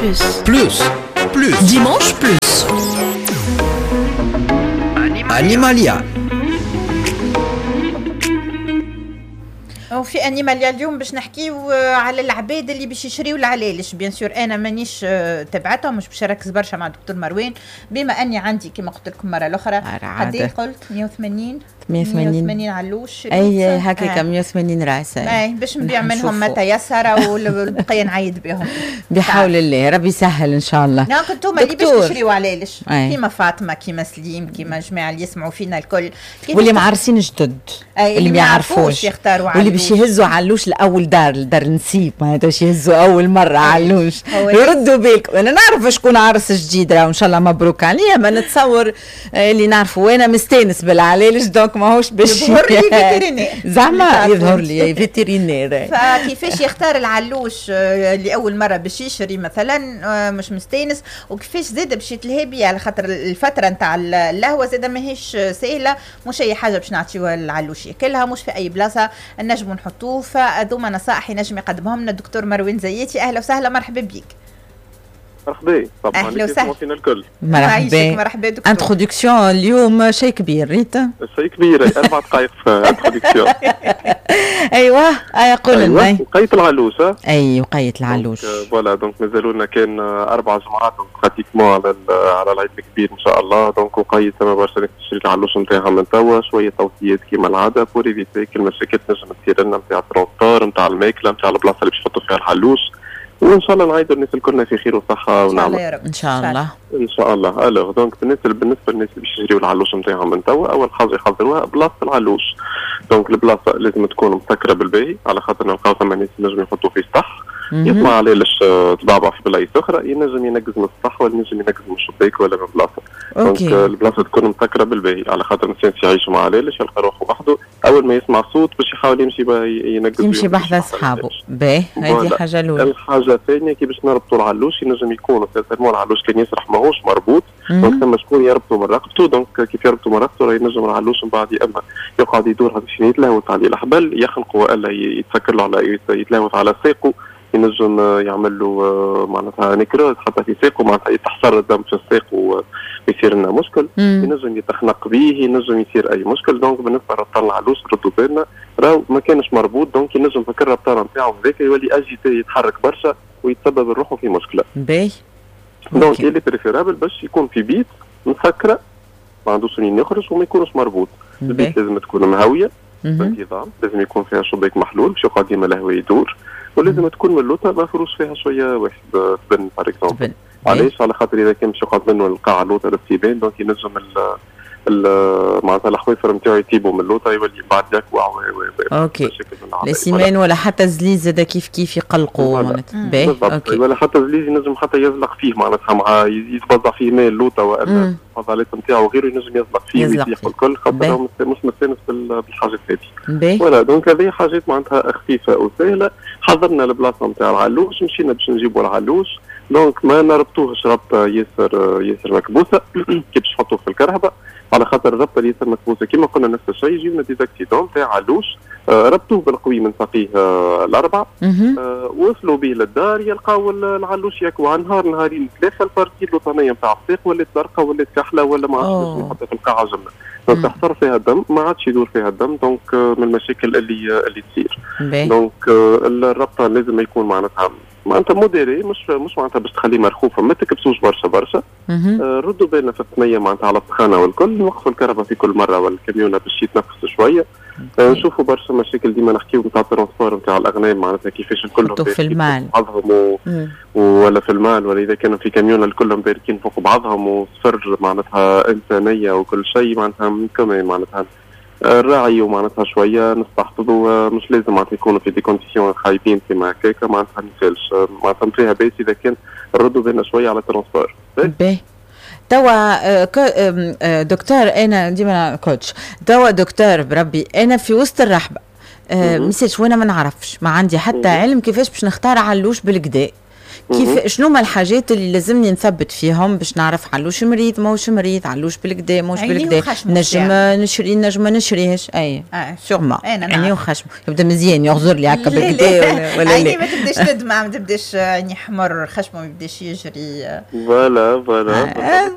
Plus. Dimanche plus. Animalia. وفي انيماليا اليوم باش نحكيو على العباد اللي باش يشريو العلالش. بيان سور انا مانيش تبعتهم، مش باش نركز برشا مع الدكتور مروان، بما اني عندي كما قلت لكم مره الاخرى قد قلت 180 علوش اي هكاك 180 راس باش نبيع منهم ما تيسر والبقيه نعيد بهم بحول الله. ربي يسهل ان شاء الله. نعم كنتم اللي باش تشريو علالش كيما فاطمه كيما سليم كيما جماعه اللي يسمعوا فينا الكل واللي معرسين جدد اللي ما يعرفوش يختاروا واللي باش يهزوا علوش لاول دار نسيب معناتها باش يهزوا اول مره علوش. يردوا بالكم انا نعرف شكون عرس جديد راه ان شاء الله مبروك عليا، ما نتصور اللي نعرفه وانا مستانس بالعلالش دونك ماهوش باش يظهر لي فيترينير زعما يظهر لي فيترينير. فكيفاش يختار العلوش اللي اول مره باش يشري مثلا مش مستانس، وكيفاش زاده باش يتلهي بيه على خاطر الفتره نتاع اللهوه زاده ماهيش سهله، مش اي حاجه باش نعطيوها العلوش ياكلها، مش في اي بلاصه نجموا نحطوه. فهذوما نصائح ينجم يقدمهم لنا الدكتور مروان زياتي. اهلا وسهلا مرحبا بك. مرحبا طبعا اهلا وسهلا فينا الكل. مرحبا دكتور. انتروداكسيون اليوم شيء كبير ريتا، شيء كبير 4 دقائق في انتروداكسيون. ايوه قول لنا وقيت العلوش. اي وقيت العلوش فوالا دونك مازالوا لنا كان 4 جمعات براتيكمون على العيد الكبير ان شاء الله. دونك وقيت ما برشا تشري العلوش نتاعها من توا، شويه توصيات كيما العاده بور ايفيتي كل مشاكل تنجم تصير لنا نتاع الترونسبور نتاع الماكله نتاع البلاصه اللي باش نحطوا فيها العلوش، وان شاء الله نعيدوا الناس الكلنا في خير وصحه ونعم ان شاء الله ان شاء الله. الوغ دونك بالنسبه للناس اللي باش يشريوا العلوش نتاعهم من توا، اول حاجه يحضروها بلاصه العلوش. دونك البلاصه لازم تكون مسكره بالباهي على خاطر نلقاو ثم ناس ينجموا يحطوا في سطح يطلع عليه لاش تبعبع في بلايص اخرى، ينجم ينقز من السطح ولا ينجم ينقز من الشباك ولا من البلاصه. دونك البلاصه تكون مسكره بالباهي على خاطر الانسان يعيش مع علاش يلقى روحه وحده، اول ما يسمع صوت باش يحاول يمشي يمشي بحذا اصحابه. باهي هذه حاجه الاولى. الحاجه الثانيه كي باش نربطوا العلوش ينجم يكون سيرتمون العلوش كان يسرح ماهوش مربوط، دونك ثم شكون يربطوا من رقبته. دونك كيف يربطوا من رقبته راه ينجم العلوش من بعد يا اما يقعد يدور هذا الشيء يتلهوت عليه الحبل يخنقه والا يتسكر له على يتلهوت على ساقه، ينجم يعمل له معناتها نكروز حتى في ساقه معناتها يتحصر الدم في الساق ويصير لنا مشكل. ينجم يتخنق به، ينجم يصير اي مشكل. دونك بالنسبه لربطان العلوش ردوا بالنا راهو ما كانش مربوط، دونك ينجم فكر الربطان نتاعو هذاك يولي اجيتي يتحرك برشا ويتسبب روحه في مشكله. باهي دونك اللي بريفيرابل باش يكون في بيت مسكره ما عندوش منين يخرج وما يكونش مربوط. البيت لازم تكون مهويه بانتظام، لازم يكون فيها شباك محلول باش يقعد ديما الهواء يدور، ولازم تكون ملوطه مفروش فيها شويه واحد تبن بار اكزومبل. علاش؟ على خاطر اذا كان باش يقعد منه القاع اللوطه للسيبان دونك ينجم معناتها الحويفر نتاعو يطيبوا من اللوطه يولي بعد يكوع اوكي السيمان ولا حتى زليز زاد كيف يقلقوا معناتها. باهي ولا حتى زليز ينجم حتى يزلق فيه معناتها مع يتبضع فيه ماء اللوطه والا الفضلات نتاعو غيره ينجم يزلق فيه ويطيح الكل خاطر مش مستانس بالحاجات هذه. ولا دونك هذه حاجات معناتها خفيفه وسهله. حضرنا البلاصه نتاع العلوش مشينا باش نجيبوا العلوش، دونك ما نربطوهش ربطه ياسر مكبوسه كي باش نحطوه في الكرهبه على خاطر الربطه اللي ياسر مكبوسه كيما قلنا نفس الشيء يجيونا ديزاكسيدون تاع علوش. ربطوه بالقوي من ساقيه الاربع، وصلوا به للدار يلقاو العلوش ياكوا نهار نهارين ثلاثه البارتي اللوطانيه نتاع الساق ولات زرقاء ولات كحله ولا ما عادش نحطها في القاعه جمله، دونك تحصر فيها الدم ما عادش يدور فيها الدم، دونك من المشاكل اللي تصير. دونك الربطه لازم يكون معناتها موديري، مش معناتها باش تخليه مرخوفه، ما تكبسوش برشا. ردوا بالنا في الثنيه معناتها على السخانه والكل، نوقفوا الكهرباء في كل مره والكاميونه باش يتنفس شويه. نشوفوا برشا مشاكل ديما نحكيو نتاع الترونسبور نتاع الاغنام معناتها كيفاش الكل في المال بعضهم ولا في المال ولا اذا كانوا في كاميونه الكل باركين فوق بعضهم وصفر معناتها انسانيه وكل شيء معناتها كمان معناتها الراعي ومعناتها شويه نستحفظوا، مش لازم معناتها يكونوا في دي كونديسيون خايبين كيما هكاكا معناتها ما يسالش معناتها فيها باس اذا كان نردوا بالنا شويه على الترونسبور. توا دكتور انا ديما كوتش توا دكتور بربي انا في وسط الرحبه مسيتش وانا ما نعرفش ما عندي حتى علم كيفاش باش نختار علوش بالكدا، كيف شنو ما الحاجات اللي لازمني نثبت فيهم باش نعرف علوش مريض ماهوش مريض، علوش بالكدا ماهوش بالكدا، نجم نشري نجم نشريهش اي سيغمون عيني وخشم يبدا مزيان يغزر لي هكا بالكدا ولا عيني ما تبداش تدمع، ما تبداش عيني حمر، خشمه ما يبداش يجري. فوالا